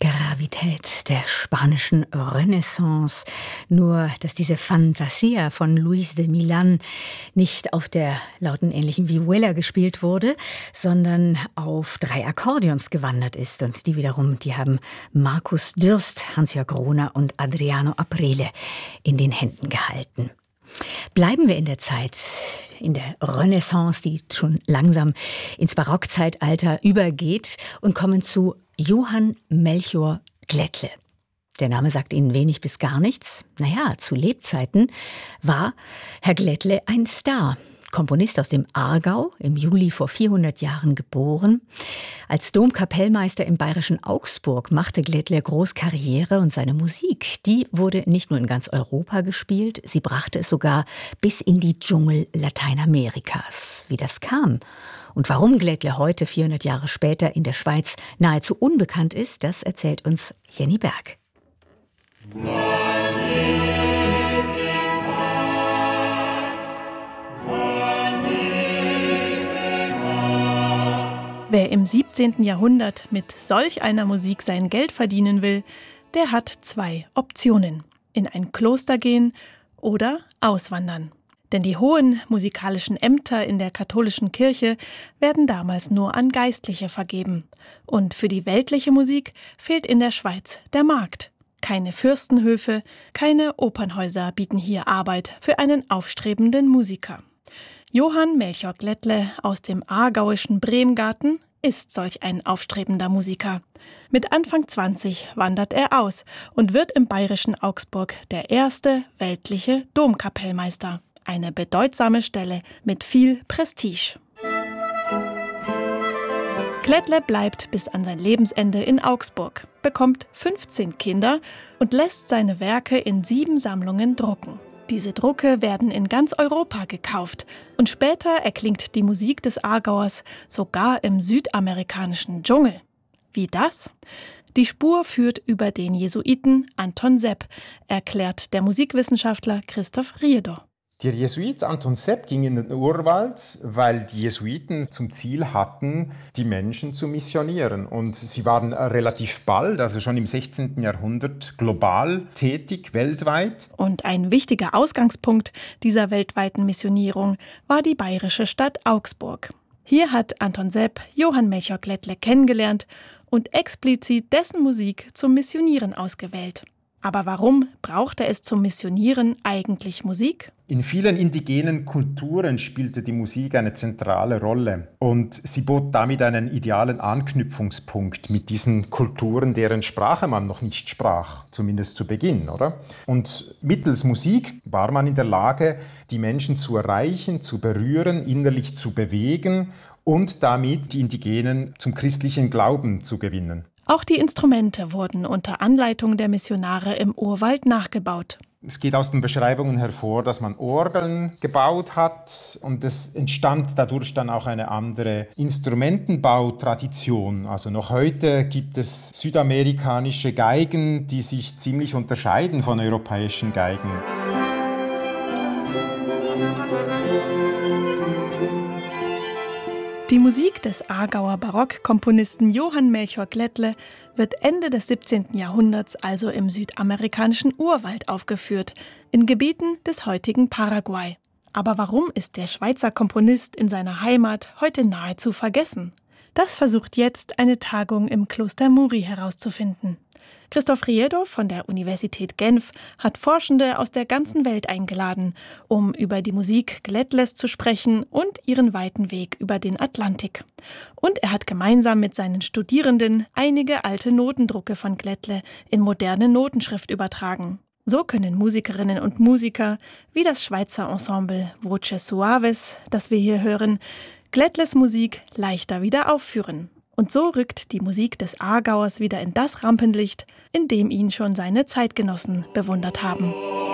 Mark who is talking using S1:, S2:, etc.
S1: Gravität der spanischen Renaissance. Nur, dass diese Fantasia von Luis de Millán nicht auf der lautenähnlichen Vihuela gespielt wurde, sondern auf 3 Akkordeons gewandert ist. Und die wiederum, die haben Markus Dürst, Hans-Jörg Rohner und Adriano Aprile in den Händen gehalten. Bleiben wir in der Zeit, in der Renaissance, die schon langsam ins Barockzeitalter übergeht, und kommen zu Johann Melchior Glättle. Der Name sagt Ihnen wenig bis gar nichts. Naja, zu Lebzeiten war Herr Glättle ein Star. Komponist aus dem Aargau, im Juli vor 400 Jahren geboren. Als Domkapellmeister im bayerischen Augsburg machte Glättle groß Karriere und seine Musik, die wurde nicht nur in ganz Europa gespielt, sie brachte es sogar bis in die Dschungel Lateinamerikas. Wie das kam und warum Glättle heute, 400 Jahre später, in der Schweiz nahezu unbekannt ist, das erzählt uns Jenny Berg.
S2: Wer im 17. Jahrhundert mit solch einer Musik sein Geld verdienen will, der hat 2 Optionen: in ein Kloster gehen oder auswandern. Denn die hohen musikalischen Ämter in der katholischen Kirche werden damals nur an Geistliche vergeben. Und für die weltliche Musik fehlt in der Schweiz der Markt. Keine Fürstenhöfe, keine Opernhäuser bieten hier Arbeit für einen aufstrebenden Musiker. Johann Melchior Glättle aus dem aargauischen Bremgarten ist solch ein aufstrebender Musiker. Mit Anfang 20 wandert er aus und wird im bayerischen Augsburg der erste weltliche Domkapellmeister. Eine bedeutsame Stelle mit viel Prestige. Glättle bleibt bis an sein Lebensende in Augsburg, bekommt 15 Kinder und lässt seine Werke in 7 Sammlungen drucken. Diese Drucke werden in ganz Europa gekauft und später erklingt die Musik des Aargauers sogar im südamerikanischen Dschungel. Wie das? Die Spur führt über den Jesuiten Anton Sepp, erklärt der Musikwissenschaftler Christoph Riedo.
S3: Der Jesuit Anton Sepp ging in den Urwald, weil die Jesuiten zum Ziel hatten, die Menschen zu missionieren. Und sie waren relativ bald, also schon im 16. Jahrhundert, global tätig, weltweit.
S2: Und ein wichtiger Ausgangspunkt dieser weltweiten Missionierung war die bayerische Stadt Augsburg. Hier hat Anton Sepp Johann Melchior Glättle kennengelernt und explizit dessen Musik zum Missionieren ausgewählt. Aber warum brauchte es zum Missionieren eigentlich Musik?
S3: In vielen indigenen Kulturen spielte die Musik eine zentrale Rolle und sie bot damit einen idealen Anknüpfungspunkt mit diesen Kulturen, deren Sprache man noch nicht sprach, zumindest zu Beginn, oder? Und mittels Musik war man in der Lage, die Menschen zu erreichen, zu berühren, innerlich zu bewegen und damit die Indigenen zum christlichen Glauben zu gewinnen.
S2: Auch die Instrumente wurden unter Anleitung der Missionare im Urwald nachgebaut.
S3: Es geht aus den Beschreibungen hervor, dass man Orgeln gebaut hat und es entstand dadurch dann auch eine andere Instrumentenbautradition. Also noch heute gibt es südamerikanische Geigen, die sich ziemlich unterscheiden von europäischen Geigen.
S2: Die Musik des Aargauer Barockkomponisten Johann Melchior Glättle wird Ende des 17. Jahrhunderts also im südamerikanischen Urwald aufgeführt, in Gebieten des heutigen Paraguay. Aber warum ist der Schweizer Komponist in seiner Heimat heute nahezu vergessen? Das versucht jetzt eine Tagung im Kloster Muri herauszufinden. Christoph Riedo von der Universität Genf hat Forschende aus der ganzen Welt eingeladen, um über die Musik Glättles zu sprechen und ihren weiten Weg über den Atlantik. Und er hat gemeinsam mit seinen Studierenden einige alte Notendrucke von Glättle in moderne Notenschrift übertragen. So können Musikerinnen und Musiker wie das Schweizer Ensemble Voces Suaves, das wir hier hören, Glättles Musik leichter wieder aufführen. Und so rückt die Musik des Aargauers wieder in das Rampenlicht, in dem ihn schon seine Zeitgenossen bewundert haben.